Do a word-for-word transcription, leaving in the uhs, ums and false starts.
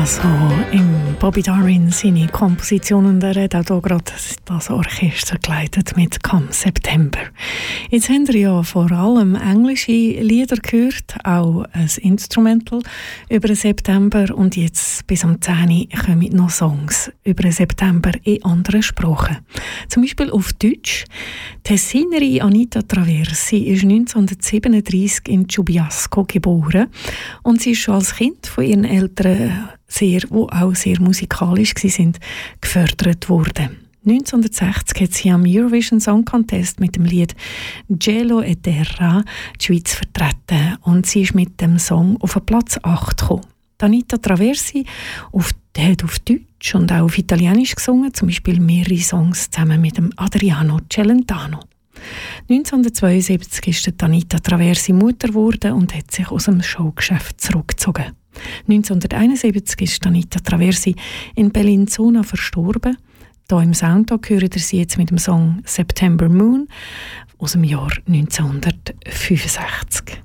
Also im Bobby Darin seine Kompositionen, der hat auch hier gerade das Orchester geleitet mit «Come September». Jetzt haben wir ja vor allem englische Lieder gehört, auch ein Instrumental über den September, und jetzt bis am zehn Uhr kommen noch Songs über den September in anderen Sprachen. Zum Beispiel auf Deutsch. Tessinerin Anita Traversi ist neunzehnhundertsiebenunddreissig in Ciubiasco geboren und sie ist schon als Kind von ihren Eltern, sehr, die auch sehr musikalisch waren, gefördert worden. neunzehnhundertsechzig hat sie am Eurovision Song Contest mit dem Lied «Gelo e Terra» die Schweiz vertreten und sie ist mit dem Song auf Platz acht gekommen. Anita Traversi auf, hat auf Deutsch und auch auf Italienisch gesungen, zum Beispiel mehrere Songs zusammen mit dem Adriano Celentano. neunzehnhundertzweiundsiebzig ist Anita Traversi Mutter geworden und hat sich aus dem Showgeschäft zurückgezogen. neunzehnhunderteinundsiebzig ist Anita Traversi in Bellinzona verstorben. Hier im Soundtrack hören ihr sie jetzt mit dem Song «September Moon» aus dem Jahr neunzehnhundertfünfundsechzig.